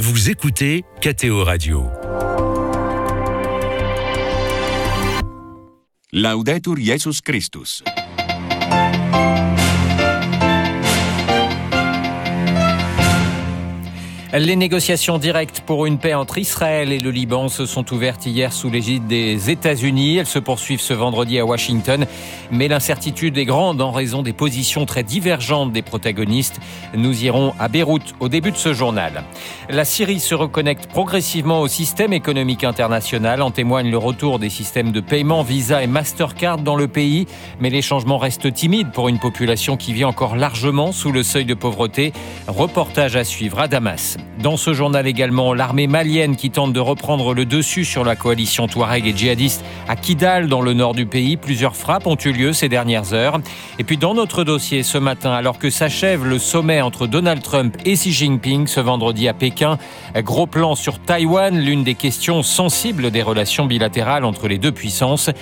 Vous écoutez KTO Radio. Laudetur Jesus Christus. Les négociations directes pour une paix entre Israël et le Liban se sont ouvertes hier sous l'égide des États-Unis. Elles se poursuivent ce vendredi à Washington. Mais l'incertitude est grande en raison des positions très divergentes des protagonistes. Nous irons à Beyrouth au début de ce journal. La Syrie se reconnecte progressivement au système économique international. En témoigne le retour des systèmes de paiement Visa et Mastercard dans le pays. Mais les changements restent timides pour une population qui vit encore largement sous le seuil de pauvreté. Reportage à suivre à Damas. Dans ce journal également, l'armée malienne qui tente de reprendre le dessus sur la coalition Touareg et djihadiste à Kidal, dans le nord du pays. Plusieurs frappes ont eu lieu ces dernières heures. Et puis dans notre dossier ce matin, alors que s'achève le sommet entre Donald Trump et Xi Jinping ce vendredi à Pékin, gros plan sur Taïwan, l'une des questions sensibles des relations bilatérales entre les deux puissances.